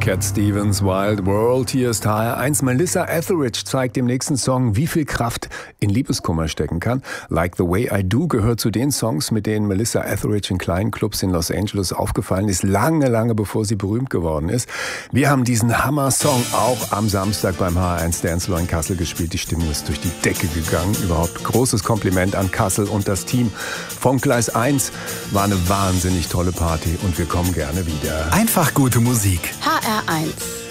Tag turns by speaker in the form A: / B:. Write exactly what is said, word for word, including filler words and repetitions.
A: Cat Stevens, Wild World. Hier ist H R eins. Melissa Etheridge zeigt im nächsten Song, wie viel Kraft in Liebeskummer stecken kann. Like the Way I Do gehört zu den Songs, mit denen Melissa Etheridge in kleinen Clubs in Los Angeles aufgefallen ist, lange, lange bevor sie berühmt geworden ist. Wir haben diesen Hammer-Song auch am Samstag beim H R eins Dance Floor in Kassel gespielt. Die Stimmung ist durch die Decke gegangen. Überhaupt großes Kompliment an Kassel und das Team von Gleis eins. War eine wahnsinnig tolle Party und wir kommen gerne wieder.
B: Einfach gute Musik.
C: H R eins.